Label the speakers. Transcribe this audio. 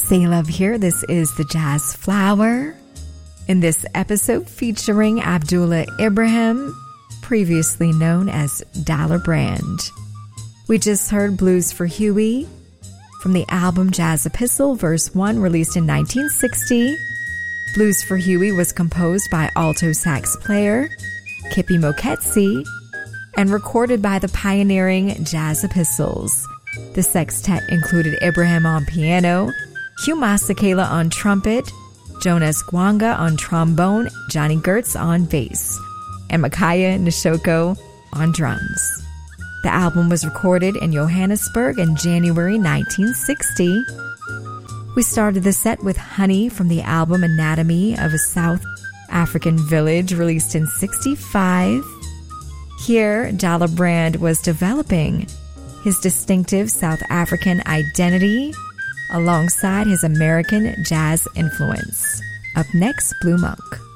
Speaker 1: Say Love here. This is the Jazz Flower. In this episode featuring Abdullah Ibrahim, previously known as Dollar Brand. We just heard Blues for Huey from the album Jazz Epistle, Verse 1, released in 1960. Blues for Huey was composed by alto sax player Kippy Moeketsi and recorded by the pioneering Jazz Epistles. The sextet included Ibrahim on piano, Hugh Masekela on trumpet, Jonas Gwanga on trombone, Johnny Gertz on bass, and Makaya Nishoko on drums. The album was recorded in Johannesburg in January 1960. We started the set with Honey from the album Anatomy of a South African Village, released in 1965. Here, Dollar Brand was developing his distinctive South African identity alongside his American jazz influence. Up next, Blue Monk.